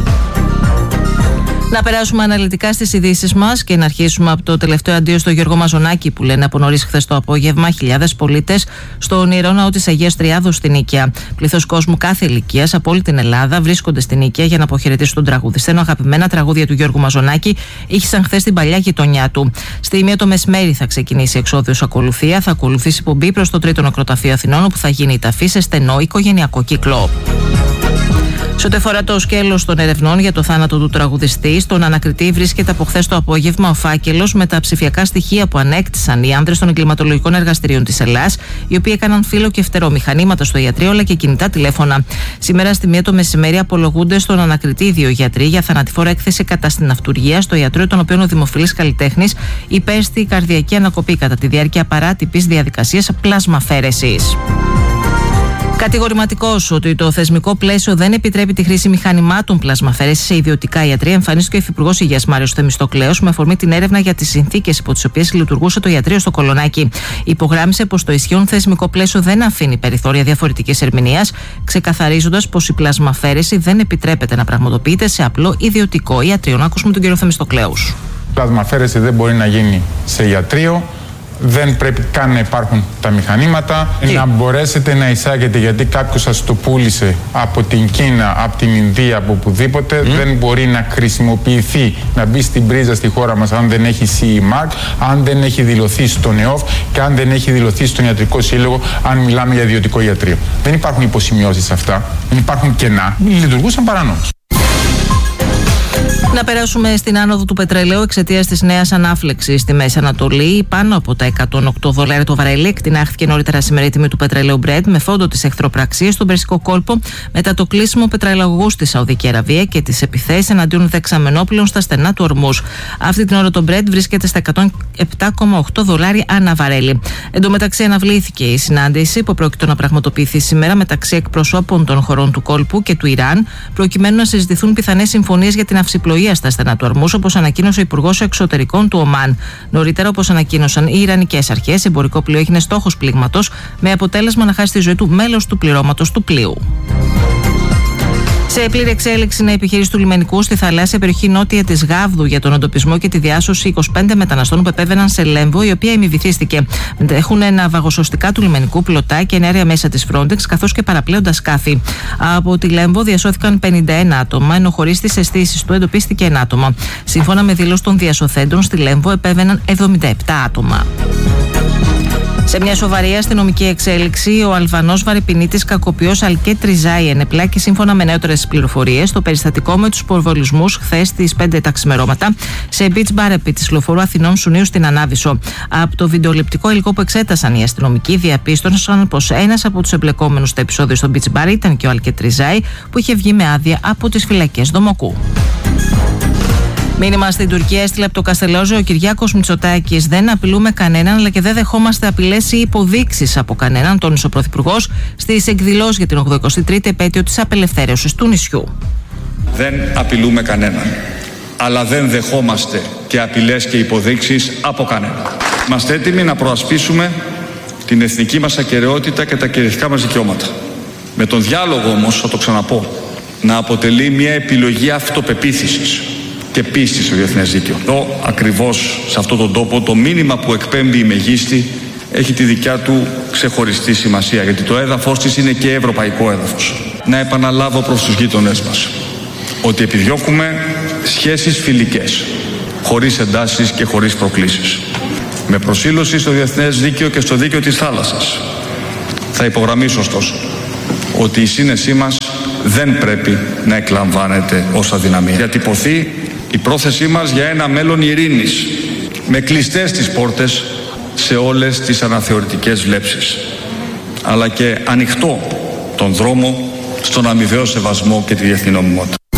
Να περάσουμε αναλυτικά στις ειδήσεις μας και να αρχίσουμε από το τελευταίο αντίο στο Γιώργο Μαζονάκη που λένε από νωρίς χθες το απόγευμα χιλιάδες πολίτες στον Ιερό Ναό της Αγίας Τριάδος στην Νίκαια. Πλήθος κόσμου κάθε ηλικίας από όλη την Ελλάδα βρίσκονται στην Νίκαια για να αποχαιρετήσουν τον τραγουδιστή. Ενώ αγαπημένα τραγούδια του Γιώργου Μαζονάκη ήχησαν χθες στην παλιά γειτονιά του. Στη μία το μεσημέρι θα ξεκινήσει η εξόδιος ακολουθία. Θα ακολουθήσει πομπή προς το τρίτο νεκροταφείο Αθηνών, όπου θα γίνει η ταφή σε στενό οικογενειακό κύκλο. Σε ό,τι αφορά το σκέλος των ερευνών για το θάνατο του τραγουδιστή, στον ανακριτή βρίσκεται από χθες το απόγευμα ο φάκελος με τα ψηφιακά στοιχεία που ανέκτησαν οι άνδρες των εγκληματολογικών εργαστηρίων της Ελλάς, οι οποίοι έκαναν φύλλο και φτερό μηχανήματα στο ιατρείο αλλά και κινητά τηλέφωνα. Σήμερα στη μία το μεσημέρι απολογούνται στον ανακριτή δύο γιατροί για θανατηφόρα έκθεση κατά στην αυτουργία στο ιατρείο, τον οποίο ο δημοφιλής καλλιτέχνης υπέστη καρδιακή ανακοπή κατά τη διάρκεια παράτυπης διαδικασίας πλασμαφέρεσης. Κατηγορηματικός ότι το θεσμικό πλαίσιο δεν επιτρέπει τη χρήση μηχανημάτων πλασμαφέρεσης σε ιδιωτικά ιατρεία, εμφανίστηκε ο Υφυπουργός Υγείας Μάριος Θεμιστοκλέος με αφορμή την έρευνα για τις συνθήκες υπό τις οποίες λειτουργούσε το ιατρείο στο Κολονάκι. Υπογράμμισε πως το ισχύον θεσμικό πλαίσιο δεν αφήνει περιθώρια διαφορετικής ερμηνείας, ξεκαθαρίζοντας πως η πλασμαφέρεση δεν επιτρέπεται να πραγματοποιείται σε απλό ιδιωτικό ιατρείο. Να ακούσουμε τον κύριο Θεμιστοκλέους. Πλασμαφέρεση δεν μπορεί να γίνει σε ιατρείο. Δεν πρέπει καν να υπάρχουν τα μηχανήματα. Τι? Να μπορέσετε να εισάγετε, γιατί κάποιος σας το πούλησε από την Κίνα, από την Ινδία, από οπουδήποτε, mm. δεν μπορεί να χρησιμοποιηθεί, να μπει στην πρίζα στη χώρα μας αν δεν έχει σι ι μαρκ, αν δεν έχει δηλωθεί στον ΕΟΦ και αν δεν έχει δηλωθεί στον Ιατρικό Σύλλογο, αν μιλάμε για ιδιωτικό ιατρείο. Δεν υπάρχουν υποσημειώσεις αυτά, δεν υπάρχουν κενά, λειτουργούσαν παρανόμως. Να περάσουμε στην άνοδο του πετρελαίου εξαιτίας της νέας ανάφλεξης στη Μέση Ανατολή. Πάνω από τα εκατόν οκτώ δολάρια το βαρέλι εκτινάχθηκε νωρίτερα σήμερα η τιμή του πετρελαίου Brent με φόντο τις εχθροπραξίες στον Περσικό κόλπο μετά το κλείσιμο πετρελαγωγού στη Σαουδική Αραβία και τις επιθέσεις εναντίον δεξαμενόπλων στα στενά του Ορμούς. Αυτή την ώρα το Brent βρίσκεται στα εκατόν επτά κόμμα οκτώ δολάρια ανά βαρέλι. Εν τω μεταξύ, αναβλήθηκε η συνάντηση που πρόκειται να πραγματοποιηθεί σήμερα μεταξύ εκπροσώπων των χωρών του κόλπου και του Ιράν, προκειμένου να συζητηθούν πιθανές συμφωνίες για την αυσιπλοεία στα στενά του Ορμούς, όπως ανακοίνωσε ο Υπουργός Εξωτερικών του Ομάν. Νωρίτερα, όπως ανακοίνωσαν οι Ιρανικές αρχές, εμπορικό πλοίο έγινε στόχος πλήγματος, με αποτέλεσμα να χάσει τη ζωή του μέλος του πληρώματος του πλοίου. Σε πλήρη εξέλιξη είναι η επιχείρηση του λιμενικού στη θαλάσσια περιοχή νότια της Γάβδου για τον εντοπισμό και τη διάσωση είκοσι πέντε μεταναστών που επέβαιναν σε Λέμβο, η οποία ημιβυθίστηκε. Έχουν ναυαγοσωστικά του λιμενικού, πλωτά και ενέργεια μέσα της Frontex, καθώς και παραπλέοντα σκάφη. Από τη Λέμβο διασώθηκαν πενήντα ένα άτομα, ενώ χωρίς τις αισθήσεις του εντοπίστηκε ένα άτομα. Σύμφωνα με δήλωση των διασωθέντων, στη Λέμβο επέβαιναν εβδομήντα επτά άτομα. Σε μια σοβαρή αστυνομική εξέλιξη, ο Αλβανός βαρεπινίτης κακοποιός Αλκέ Τριζάι ενεπλάκη σύμφωνα με νεότερες πληροφορίες στο περιστατικό με τους πορβολισμούς χθες στις πέντε τα ξημερώματα σε beach bar επί της λεωφορείου Αθηνών Σουνίου στην Ανάβησο. Από το βιντεοληπτικό υλικό που εξέτασαν οι αστυνομικοί, διαπίστωσαν πως ένας από τους εμπλεκόμενους στο επεισόδιο στο beach bar ήταν και ο Αλκέ Τριζάι, που είχε βγει με άδεια από τις φυλακές Δομοκού. Μήνυμα στην Τουρκία έστειλε από το Καστελόζιο ο Κυριάκος Μητσοτάκης. Δεν απειλούμε κανέναν, αλλά και δεν δεχόμαστε απειλές ή υποδείξεις από κανέναν, τόνισε ο Πρωθυπουργός στις εκδηλώσεις για την ογδοηκοστή τρίτη επέτειο της απελευθέρωσης του νησιού. Δεν απειλούμε κανέναν, αλλά δεν δεχόμαστε και απειλές και υποδείξεις από κανέναν. Είμαστε έτοιμοι να προασπίσουμε την εθνική μας ακεραιότητα και τα κυριαρχικά μας δικαιώματα. Με τον διάλογο όμως, θα το ξαναπώ, να αποτελεί μια επιλογή αυτοπεποίθησης και πίστη στο διεθνές δίκαιο. Εδώ, ακριβώς σε αυτόν τον τόπο, το μήνυμα που εκπέμπει η Μεγίστη έχει τη δικιά του ξεχωριστή σημασία, γιατί το έδαφος της είναι και ευρωπαϊκό έδαφος. Να επαναλάβω προς τους γείτονές μας ότι επιδιώκουμε σχέσεις φιλικές, χωρίς εντάσεις και χωρίς προκλήσεις, με προσήλωση στο διεθνές δίκαιο και στο δίκαιο της θάλασσας. Θα υπογραμμίσω ωστόσο ότι η σύνεσή μας δεν πρέπει να εκλαμβάνεται ως αδυναμία. Διατυπωθεί η πρόθεσή μας για ένα μέλλον ειρήνης, με κλειστές τις πόρτες σε όλες τις αναθεωρητικές βλέψεις, αλλά και ανοιχτό τον δρόμο στον αμοιβαίο σεβασμό και τη διεθνή νομιμότητα.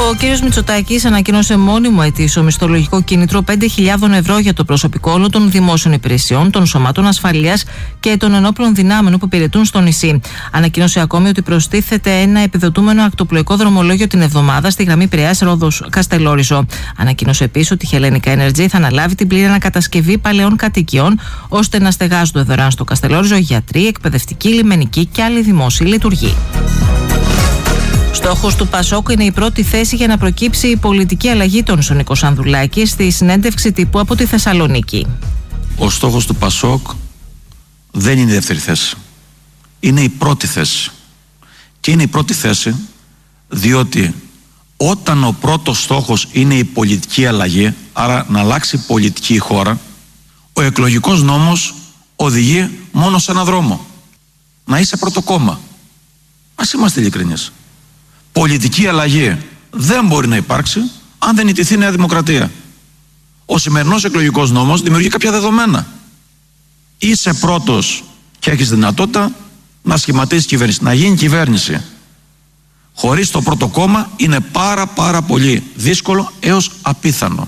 Ο κ. Μητσοτάκης ανακοίνωσε μόνιμο ετήσιο μισθολογικό κίνητρο πέντε χιλιάδες ευρώ για το προσωπικό όλων των δημόσιων υπηρεσιών, των σωμάτων ασφαλείας και των ενόπλων δυνάμεων που υπηρετούν στο νησί. Ανακοίνωσε ακόμη ότι προστίθεται ένα επιδοτούμενο ακτοπλοϊκό δρομολόγιο την εβδομάδα στη γραμμή Πειραιάς-Ρόδος-Καστελόριζο. Ανακοίνωσε επίσης ότι η Hellenic Energy θα αναλάβει την πλήρη ανακατασκευή παλαιών κατοικιών, ώστε να στεγάζονται δωρεάν στο Καστελόριζο γιατροί, εκπαιδευτικοί, λιμενικοί και άλλοι δημόσιοι λειτουργοί. Στόχος του Πασόκ είναι η πρώτη θέση για να προκύψει η πολιτική αλλαγή των Νίκο Ανδρουλάκη στη συνέντευξη τύπου από τη Θεσσαλονίκη. Ο στόχος του Πασόκ δεν είναι η δεύτερη θέση. Είναι η πρώτη θέση. Και είναι η πρώτη θέση διότι όταν ο πρώτος στόχος είναι η πολιτική αλλαγή, άρα να αλλάξει πολιτική η χώρα, ο εκλογικός νόμος οδηγεί μόνο σε έναν δρόμο. Να είσαι πρώτο κόμμα. Ας είμαστε ειλικρινείς. Πολιτική αλλαγή δεν μπορεί να υπάρξει αν δεν ιτηθεί η Νέα Δημοκρατία. Ο σημερινός εκλογικός νόμος δημιουργεί κάποια δεδομένα. Είσαι πρώτος και έχεις δυνατότητα να σχηματίσεις κυβέρνηση, να γίνει κυβέρνηση. Χωρίς το πρώτο κόμμα είναι πάρα πάρα πολύ δύσκολο έως απίθανο.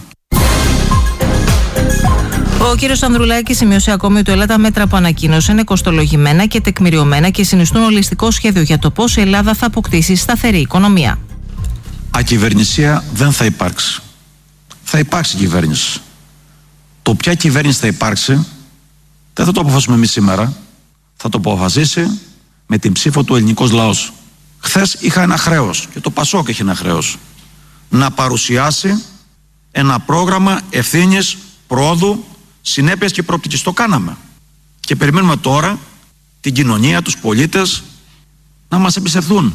Ο κύριος Ανδρουλάκης σημείωσε ακόμη ότι όλα τα μέτρα που ανακοίνωσε είναι κοστολογημένα και τεκμηριωμένα και συνιστούν ολιστικό σχέδιο για το πώς η Ελλάδα θα αποκτήσει σταθερή οικονομία. Ακυβερνησία δεν θα υπάρξει. Θα υπάρξει κυβέρνηση. Το ποια κυβέρνηση θα υπάρξει δεν θα το αποφασίσουμε εμείς σήμερα. Θα το αποφασίσει με την ψήφο του ελληνικός λαός. Χθες είχα ένα χρέος και το Πασόκ έχει ένα χρέος. Να παρουσιάσει ένα πρόγραμμα ευθύνης, πρόοδου, συνέπειας και προοπτικής. Το κάναμε. Και περιμένουμε τώρα την κοινωνία, τους πολίτες να μας εμπιστευτούν.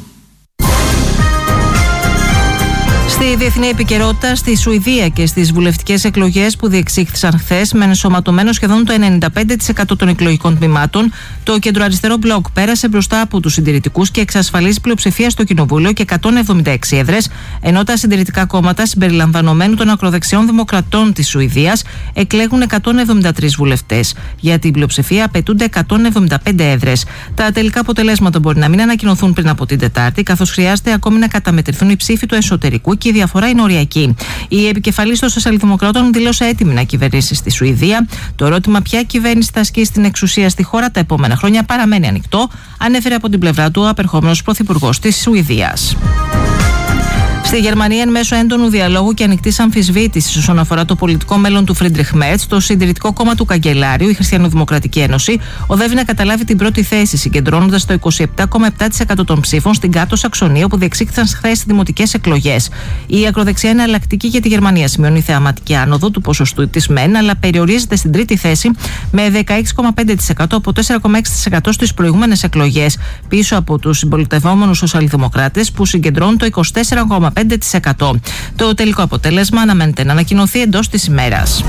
Στη διεθνή επικαιρότητα, στη Σουηδία και στις βουλευτικές εκλογές που διεξήχθησαν χθες με ενσωματωμένο σχεδόν το ενενήντα πέντε τοις εκατό των εκλογικών τμήματων, το κεντροαριστερό μπλοκ πέρασε μπροστά από τους συντηρητικούς και εξασφαλίζει πλειοψηφία στο Κοινοβούλιο και εκατόν εβδομήντα έξι έδρες, ενώ τα συντηρητικά κόμματα συμπεριλαμβανομένου των ακροδεξιών δημοκρατών της Σουηδίας εκλέγουν εκατόν εβδομήντα τρεις βουλευτές. Για την πλειοψηφία απαιτούνται εκατόν εβδομήντα πέντε έδρες. Τα τελικά αποτελέσματα μπορεί να μην ανακοινωθούν πριν από την Τετάρτη, καθώς χρειάζεται ακόμη να καταμετρηθούν οι ψήφοι του εσωτερικού και η διαφορά είναι οριακή. Η επικεφαλής των Σοσιαλδημοκρατών δήλωσε έτοιμη να κυβερνήσει στη Σουηδία. Το ερώτημα ποια κυβέρνηση θα ασκήσει την εξουσία στη χώρα τα επόμενα χρόνια παραμένει ανοιχτό, ανέφερε από την πλευρά του ο απερχόμενος πρωθυπουργός της Σουηδίας. Στη Γερμανία, εν μέσω έντονου διαλόγου και ανοιχτή αμφισβήτηση όσον αφορά το πολιτικό μέλλον του Φρίντριχ Μέρτς, το συντηρητικό κόμμα του καγκελάριου, η Χριστιανοδημοκρατική Ένωση, οδεύει να καταλάβει την πρώτη θέση, συγκεντρώνοντας το είκοσι επτά κόμμα επτά τοις εκατό των ψήφων στην Κάτω Σαξονία, όπου διεξήχθησαν χθες δημοτικές εκλογές. Η ακροδεξιά είναι εναλλακτική για τη Γερμανία, σημειώνει θεαματική άνοδο του ποσοστού της ΜΕΝ, αλλά περιορίζεται στην τρίτη θέση με δεκαέξι κόμμα πέντε τοις εκατό από τέσσερα κόμμα έξι τοις εκατό στις προηγούμενες εκλογές, πίσω από τους συμπολιτευόμενους σοσιαλδημοκράτες που συγκεντρώνουν το είκοσι τέσσερα κόμμα πέντε τοις εκατό. Το τελικό αποτέλεσμα αναμένεται να ανακοινωθεί εντός της ημέρας.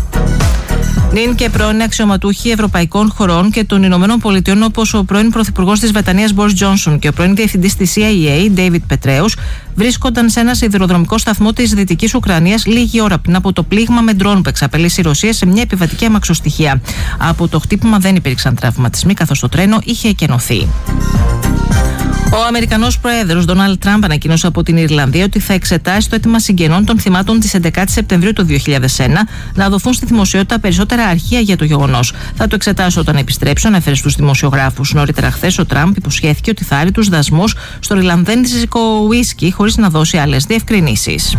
Νυν και πρώην αξιωματούχοι ευρωπαϊκών χωρών και των Ηνωμένων Πολιτειών, όπως ο πρώην πρωθυπουργός της Βρετανίας Μπόρις Τζόνσον και ο πρώην διευθυντής της σι άι έι Ντέιβιντ Πετρέους, βρίσκονταν σε ένα σιδηροδρομικό σταθμό της Δυτικής Ουκρανίας λίγη ώρα πριν από το πλήγμα με ντρόν που εξαπέλυσε η Ρωσία σε μια επιβατική αμαξοστοιχεία. Από το χτύπημα δεν υπήρξαν τραυματισμοί, καθώς το τρένο είχε εκενωθεί. Ο Αμερικανός Πρόεδρος Ντόναλντ Τραμπ ανακοίνωσε από την Ιρλανδία ότι θα εξετάσει το αίτημα συγγενών των θυμάτων της έντεκα Σεπτεμβρίου του δύο χιλιάδες ένα να δοθούν στη δημοσιότητα περισσότερα αρχεία για το γεγονός. Θα το εξετάσω όταν επιστρέψω, ανέφερε στους δημοσιογράφους. Νωρίτερα χθες ο Τραμπ υποσχέθηκε ότι θα άρει τους δασμούς στο ιρλανδέζικο ουίσκι χωρίς να δώσει άλλες διευκρινήσεις.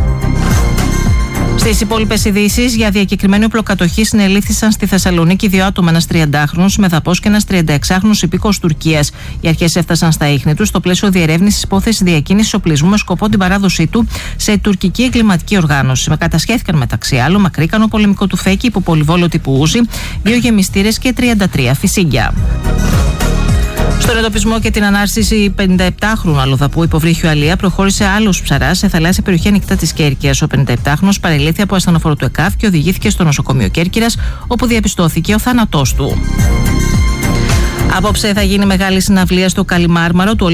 Στις υπόλοιπες ειδήσεις, για διακεκριμένη οπλοκατοχή συνελήφθησαν στη Θεσσαλονίκη δύο άτομα, ένας τριαντάχρονος μεδαπός και ένας τριανταεξάχρονος υπήκοος Τουρκίας. Οι αρχές έφτασαν στα ίχνη τους στο πλαίσιο διερεύνησης υπόθεσης διακίνησης οπλισμού με σκοπό την παράδοσή του σε τουρκική εγκληματική οργάνωση. Με κατασχέθηκαν μεταξύ άλλων μακρύκανο πολεμικό του φέκι, υποπολιβόλο τύπου Ούζι, δύο γεμιστήρες και τριάντα τρία φυσίγγια. Στον εντοπισμό και την ανάρτηση πενηνταεπτάχρονου αλλοδαπού υποβρύχιου Αλία προχώρησε άλλος ψαράς σε θαλάσσια περιοχή ανοιχτά της Κέρκυρας. Ο πενηνταεπτάχρονος παρελήφθη από ασθενοφόρο του ΕΚΑΒ και οδηγήθηκε στο νοσοκομείο Κέρκυρας, όπου διαπιστώθηκε ο θάνατός του. Απόψε θα γίνει μεγάλη συναυλία στο Καλιμάρμαρο του